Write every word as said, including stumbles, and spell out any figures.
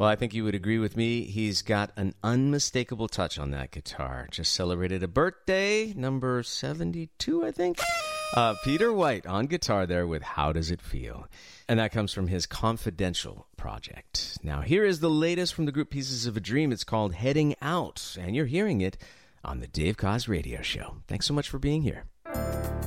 Well, I think you would agree with me. He's got an unmistakable touch on that guitar. Just celebrated a birthday, number seventy-two, I think. Uh, Peter White on guitar there with How Does It Feel? And that comes from his Confidential project. Now, here is the latest from the group Pieces of a Dream. It's called Heading Out, and you're hearing it on the Dave Koz Radio Show. Thanks so much for being here.